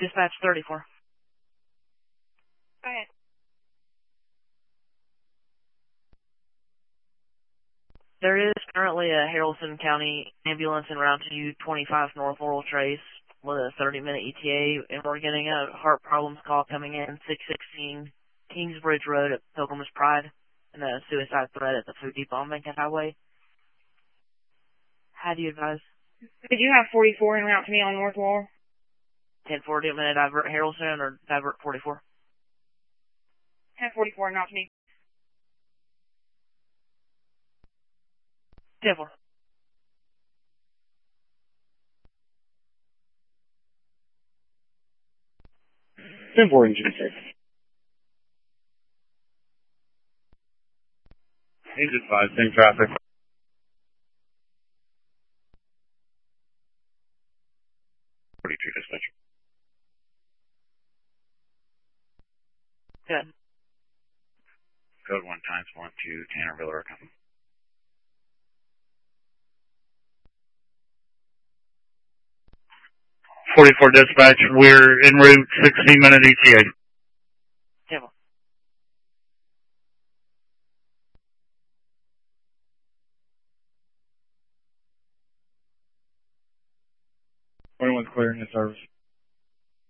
Dispatch 34. Go ahead. There is currently a Haralson County ambulance en route to U25 North Laurel Trace with a 30-minute ETA, and we're getting a heart problems call coming in 616 Kingsbridge Road at Pilgrim's Pride, and a suicide threat at the Food Depot on Lincoln Highway. How do you advise? Did you have 44 en route to me on North Laurel? 10-4, do you want me to divert Haralson or divert 44? 10-44 en route to me. 10-4. Engine check. Engine 5, same traffic. 42 dispatch. Good. Code 1 times 1 to Tannerville, Oregon. 44 dispatch, we're en route, 16-minute ETA. 10-4. 21's clearing the service.